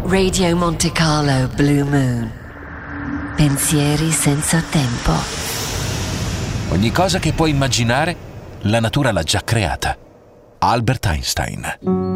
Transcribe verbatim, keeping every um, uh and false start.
Radio Monte Carlo Blue Moon. Pensieri senza tempo. Ogni cosa che puoi immaginare, la natura l'ha già creata. Albert Einstein.